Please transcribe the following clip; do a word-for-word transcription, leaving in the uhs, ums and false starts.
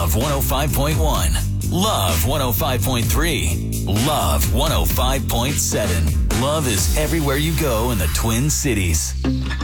Love one oh five point one. Love one oh five point three. Love one oh five point seven. Love is everywhere you go in the Twin Cities.